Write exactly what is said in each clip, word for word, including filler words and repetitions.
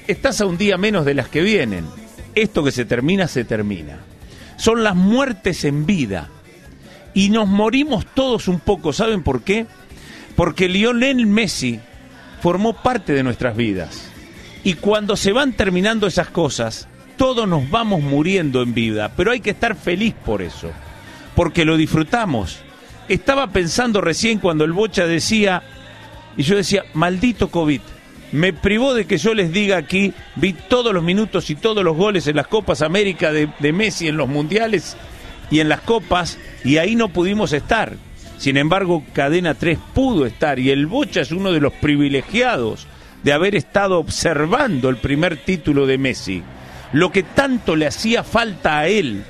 estás a un día menos de las que vienen. Esto que se termina, se termina. Son las muertes en vida. Y nos morimos todos un poco, ¿saben por qué? Porque Lionel Messi formó parte de nuestras vidas. Y cuando se van terminando esas cosas, todos nos vamos muriendo en vida, pero hay que estar feliz por eso, porque lo disfrutamos. Estaba pensando recién cuando el Bocha decía, y yo decía, maldito COVID, me privó de que yo les diga aquí, vi todos los minutos y todos los goles en las Copas América de, de Messi en los mundiales y en las copas, y ahí no pudimos estar. Sin embargo, Cadena tres pudo estar, y el Bocha es uno de los privilegiados de haber estado observando el primer título de Messi, lo que tanto le hacía falta a él,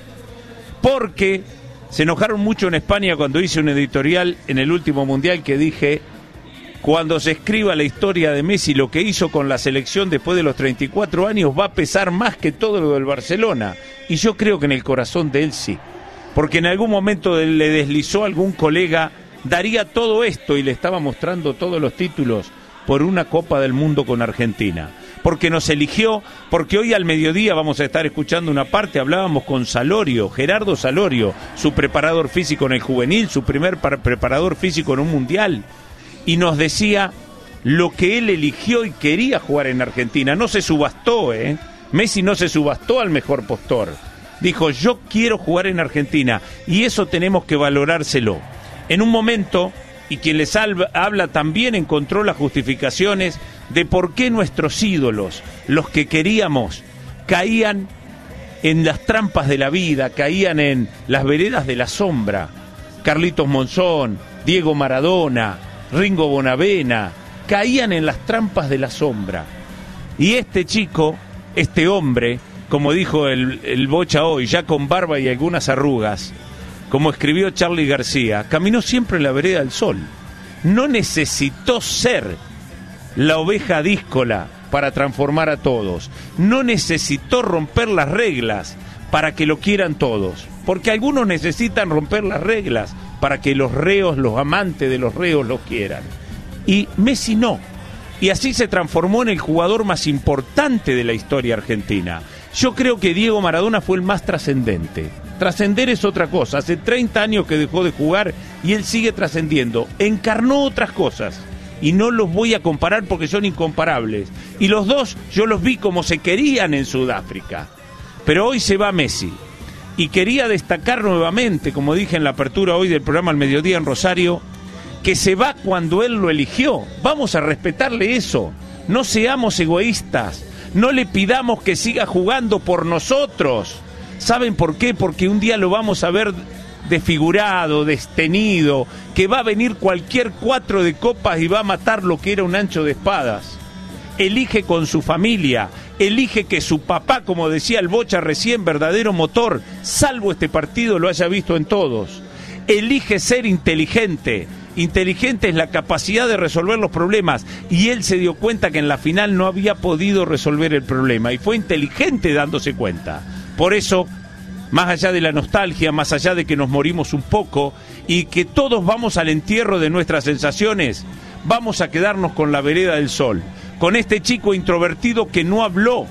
porque se enojaron mucho en España cuando hice un editorial en el último mundial que dije, cuando se escriba la historia de Messi, lo que hizo con la selección después de los treinta y cuatro años va a pesar más que todo lo del Barcelona, y yo creo que en el corazón de él sí, porque en algún momento le deslizó a algún colega, daría todo esto, y le estaba mostrando todos los títulos por una Copa del Mundo con Argentina, porque nos eligió, porque hoy al mediodía vamos a estar escuchando una parte, hablábamos con Salorio, Gerardo Salorio, su preparador físico en el juvenil, su primer preparador físico en un mundial, y nos decía lo que él eligió y quería jugar en Argentina. No se subastó, ¿eh? Messi no se subastó al mejor postor. Dijo, yo quiero jugar en Argentina, y eso tenemos que valorárselo. En un momento, y quien les habla también encontró las justificaciones de por qué nuestros ídolos, los que queríamos, caían en las trampas de la vida, caían en las veredas de la sombra. Carlitos Monzón, Diego Maradona, Ringo Bonavena, caían en las trampas de la sombra. Y este chico, este hombre, como dijo el, el Bocha hoy, ya con barba y algunas arrugas, como escribió Charly García, caminó siempre en la vereda del sol. No necesitó ser la oveja díscola para transformar a todos. No necesitó romper las reglas para que lo quieran todos. Porque algunos necesitan romper las reglas para que los reos, los amantes de los reos lo quieran. Y Messi no. Y así se transformó en el jugador más importante de la historia argentina. Yo creo que Diego Maradona fue el más trascendente. Trascender es otra cosa. Hace treinta años que dejó de jugar y él sigue trascendiendo. Encarnó otras cosas y no los voy a comparar porque son incomparables. Y los dos yo los vi como se querían en Sudáfrica. Pero hoy se va Messi. Y quería destacar nuevamente, como dije en la apertura hoy del programa Al Mediodía en Rosario, que se va cuando él lo eligió. Vamos a respetarle eso. No seamos egoístas. No le pidamos que siga jugando por nosotros. ¿Saben por qué? Porque un día lo vamos a ver desfigurado, destenido, que va a venir cualquier cuatro de copas y va a matar lo que era un ancho de espadas. Elige con su familia, elige que su papá, como decía el Bocha recién, verdadero motor, salvo este partido, lo haya visto en todos. Elige ser inteligente. Inteligente es la capacidad de resolver los problemas, y él se dio cuenta que en la final no había podido resolver el problema, y fue inteligente dándose cuenta. Por eso, más allá de la nostalgia, más allá de que nos morimos un poco y que todos vamos al entierro de nuestras sensaciones, vamos a quedarnos con la vereda del sol, con este chico introvertido que no habló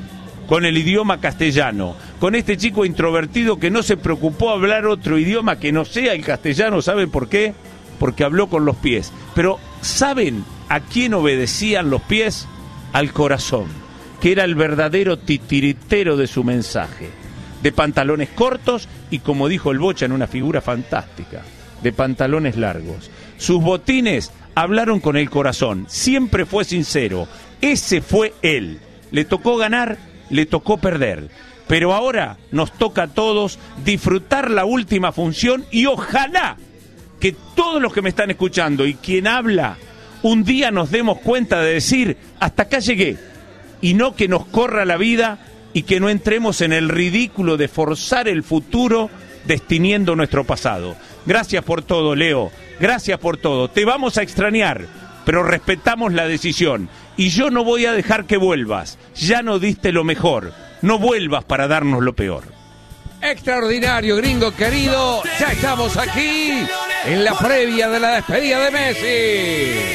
con el idioma castellano, con este chico introvertido que no se preocupó a hablar otro idioma que no sea el castellano. ¿Saben por qué? Porque habló con los pies. Pero ¿saben a quién obedecían los pies? Al corazón, que era el verdadero titiritero de su mensaje. De pantalones cortos y, como dijo el Bocha en una figura fantástica, de pantalones largos. Sus botines hablaron con el corazón, siempre fue sincero. Ese fue él. Le tocó ganar, le tocó perder. Pero ahora nos toca a todos disfrutar la última función, y ojalá que todos los que me están escuchando y quien habla, un día nos demos cuenta de decir, hasta acá llegué, y no que nos corra la vida y que no entremos en el ridículo de forzar el futuro destiniendo nuestro pasado. Gracias por todo, Leo, gracias por todo. Te vamos a extrañar, pero respetamos la decisión, y yo no voy a dejar que vuelvas. Ya no diste lo mejor, no vuelvas para darnos lo peor. Extraordinario, gringo querido, ya estamos aquí en la previa de la despedida de Messi.